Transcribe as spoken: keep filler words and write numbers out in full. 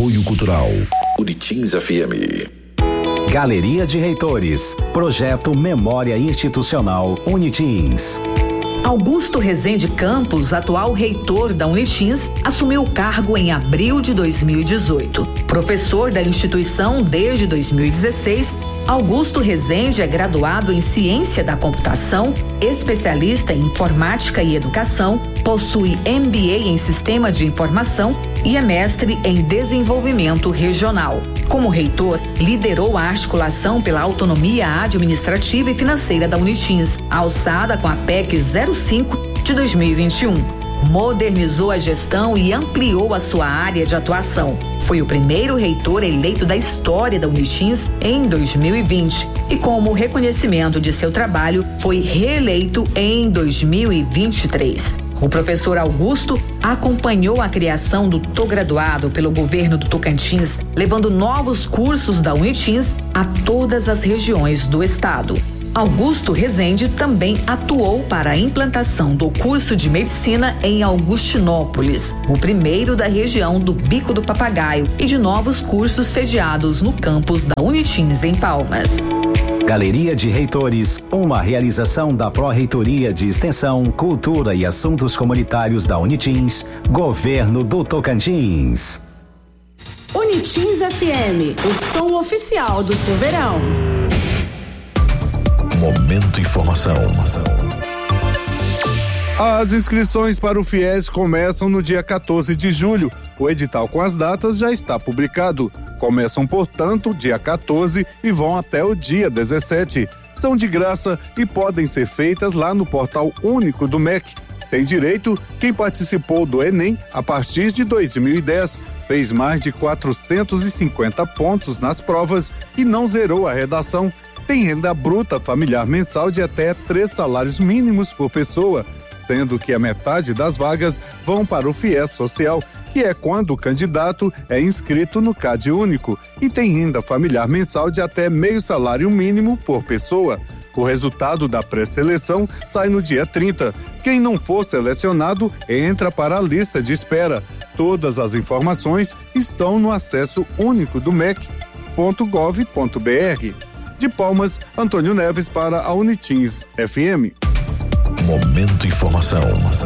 Apoio Cultural Unitins F M. Galeria de Reitores, Projeto Memória Institucional Unitins. Augusto Rezende Campos, atual reitor da Unitins, assumiu o cargo em abril de dois mil e dezoito. Professor da instituição desde dois mil e dezesseis, Augusto Rezende é graduado em Ciência da Computação, especialista em Informática e Educação, possui M B A em Sistema de Informação e é mestre em Desenvolvimento Regional. Como reitor, liderou a articulação pela autonomia administrativa e financeira da Unitins, alçada com a P E C zero cinco de dois mil e vinte e um. Modernizou a gestão e ampliou a sua área de atuação. Foi o primeiro reitor eleito da história da Unitins em dois mil e vinte e, como reconhecimento de seu trabalho, foi reeleito em dois mil e vinte e três. O professor Augusto acompanhou a criação do Tô Graduado pelo governo do Tocantins, levando novos cursos da Unitins a todas as regiões do estado. Augusto Rezende também atuou para a implantação do curso de medicina em Augustinópolis, o primeiro da região do Bico do Papagaio, e de novos cursos sediados no campus da Unitins em Palmas. Galeria de Reitores, uma realização da Pró-Reitoria de Extensão, Cultura e Assuntos Comunitários da Unitins, Governo do Tocantins. Unitins F M, o som oficial do seu verão. Momento Informação. As inscrições para o FIES começam no dia quatorze de julho. O edital com as datas já está publicado. Começam, portanto, dia quatorze e vão até o dia dezessete. São de graça e podem ser feitas lá no portal único do M E C. Tem direito quem participou do Enem a partir de dois mil e dez, fez mais de quatrocentos e cinquenta pontos nas provas e não zerou a redação. Tem renda bruta familiar mensal de até três salários mínimos por pessoa, sendo que a metade das vagas vão para o FIES Social, que é quando o candidato é inscrito no CAD único, e tem renda familiar mensal de até meio salário mínimo por pessoa. O resultado da pré-seleção sai no dia trinta. Quem não for selecionado entra para a lista de espera. Todas as informações estão no acesso único do M E C ponto gov ponto br. De Palmas, Antônio Neves para a Unitins F M. Momento Informação.